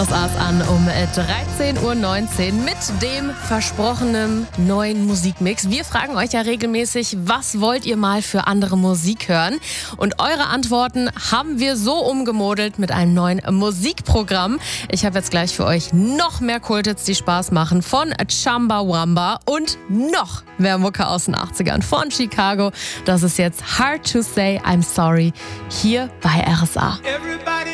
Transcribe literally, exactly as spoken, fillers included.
Saß an um dreizehn Uhr neunzehn mit dem versprochenen neuen Musikmix. Wir fragen euch ja regelmäßig, was wollt ihr mal für andere Musik hören? Und eure Antworten haben wir so umgemodelt mit einem neuen Musikprogramm. Ich habe jetzt gleich für euch noch mehr Kulthits, die Spaß machen, von Chumbawamba und noch mehr Mucke aus den achtzigern von Chicago. Das ist jetzt Hard to Say I'm Sorry hier bei R S A.